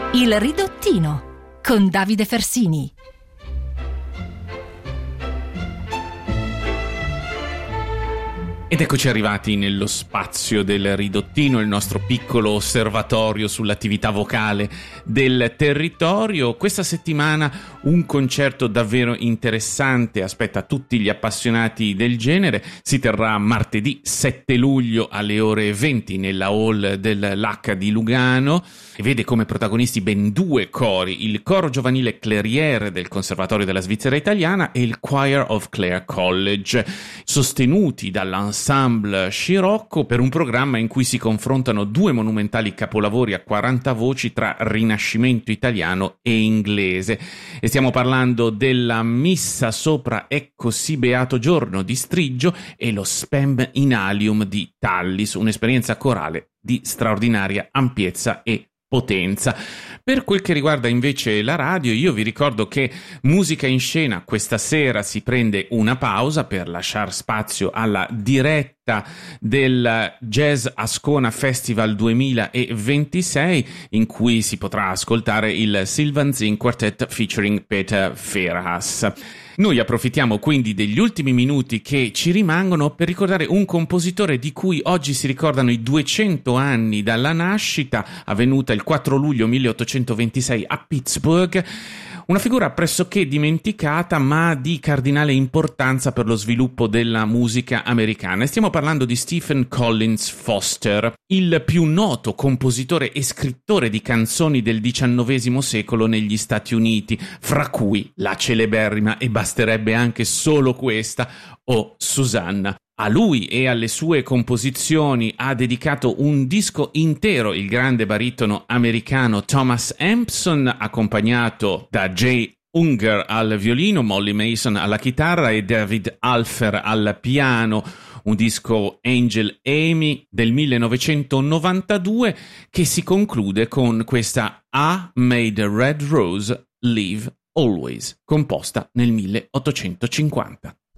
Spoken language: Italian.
Il Ridottino con Davide Fersini. Ed eccoci arrivati nello spazio del Ridottino, il nostro piccolo osservatorio sull'attività vocale del territorio. Questa settimana un concerto davvero interessante aspetta tutti gli appassionati del genere. Si terrà martedì 7 luglio alle ore 20 nella hall dell'H di Lugano e vede come protagonisti ben due cori, il coro giovanile Clairiere del Conservatorio della Svizzera Italiana e il Choir of Clare College, sostenuti dall'ensemble Scirocco per un programma in cui si confrontano due monumentali capolavori a 40 voci tra rinascimento italiano e inglese. E stiamo parlando della Missa sopra Ecco sì beato giorno di Striggio e lo Spem in Alium di Tallis, un'esperienza corale di straordinaria ampiezza e potenza. Per quel che riguarda invece la radio, io vi ricordo che Musica in Scena questa sera si prende una pausa per lasciare spazio alla diretta del Jazz Ascona Festival 2026, in cui si potrà ascoltare il Sylvan Zinn Quartet featuring Peter Verhaas. Noi approfittiamo quindi degli ultimi minuti che ci rimangono per ricordare un compositore di cui oggi si ricordano i 200 anni dalla nascita, avvenuta il 4 luglio 1826 a Pittsburgh. Una figura pressoché dimenticata ma di cardinale importanza per lo sviluppo della musica americana. E stiamo parlando di Stephen Collins Foster, il più noto compositore e scrittore di canzoni del XIX secolo negli Stati Uniti, fra cui la celeberrima, e basterebbe anche solo questa, Oh Susanna. A lui e alle sue composizioni ha dedicato un disco intero il grande baritono americano Thomas Hampson, accompagnato da Jay Unger al violino, Molly Mason alla chitarra e David Alfer al piano. Un disco Angel Amy del 1992 che si conclude con questa I Made a Red Rose Live Always, composta nel 1850.